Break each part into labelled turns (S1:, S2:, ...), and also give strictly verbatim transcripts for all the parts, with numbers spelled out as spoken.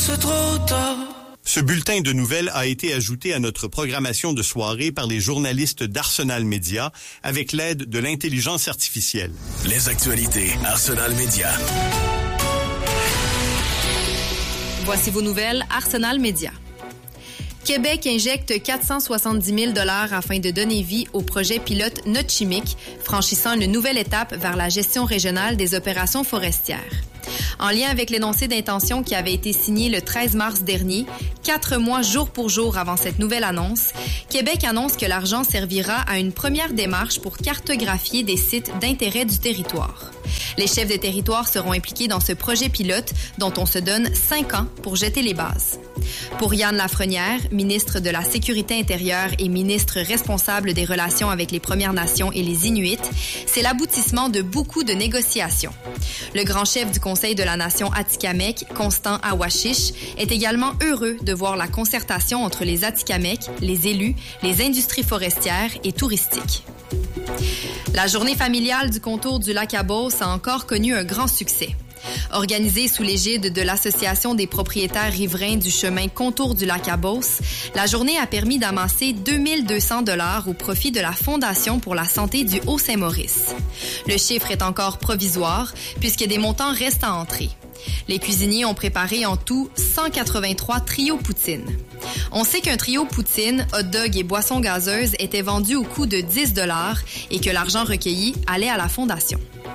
S1: c'est trop tard.
S2: Ce bulletin de nouvelles a été ajouté à notre programmation de soirée par les journalistes d'Arsenal Média avec l'aide de l'intelligence artificielle.
S3: Les actualités Arsenal Média.
S4: Voici vos nouvelles Arsenal Média. Québec injecte quatre cent soixante-dix mille dollars afin de donner vie au projet pilote Notchimic, franchissant une nouvelle étape vers la gestion régionale des opérations forestières. En lien avec l'énoncé d'intention qui avait été signé le treize mars dernier, quatre mois jour pour jour avant cette nouvelle annonce, Québec annonce que l'argent servira à une première démarche pour cartographier des sites d'intérêt du territoire. Les chefs de territoire seront impliqués dans ce projet pilote dont on se donne cinq ans pour jeter les bases. Pour Yann Lafrenière, ministre de la Sécurité intérieure et ministre responsable des relations avec les Premières Nations et les Inuits, c'est l'aboutissement de beaucoup de négociations. Le grand chef du Conseil de la Nation Atikamekw, Constant Awashish, est également heureux de voir la concertation entre les Atikamekw, les élus, les industries forestières et touristiques. La journée familiale du contour du lac à Beauce a encore connu un grand succès. Organisée sous l'égide de l'Association des propriétaires riverains du chemin Contour du lac à Beauce, la journée a permis d'amasser deux mille deux cents dollars au profit de la Fondation pour la santé du Haut-Saint-Maurice. Le chiffre est encore provisoire puisque des montants restent à entrer. Les cuisiniers ont préparé en tout cent quatre-vingt-trois trios poutine. On sait qu'un trio poutine, hot dog et boissons gazeuses était vendu au coût de dix dollars et que l'argent recueilli allait à la Fondation.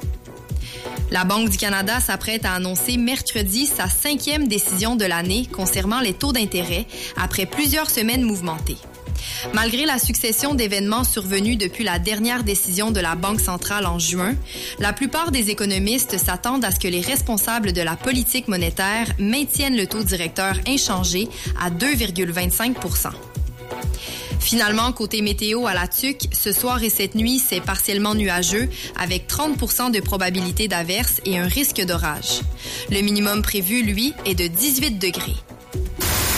S4: La Banque du Canada s'apprête à annoncer mercredi sa cinquième décision de l'année concernant les taux d'intérêt après plusieurs semaines mouvementées. Malgré la succession d'événements survenus depuis la dernière décision de la Banque centrale en juin, la plupart des économistes s'attendent à ce que les responsables de la politique monétaire maintiennent le taux directeur inchangé à deux virgule vingt-cinq pour cent. Finalement, côté météo à la Tuque, ce soir et cette nuit, c'est partiellement nuageux avec trente pour cent de probabilité d'averse et un risque d'orage. Le minimum prévu, lui, est de dix-huit degrés.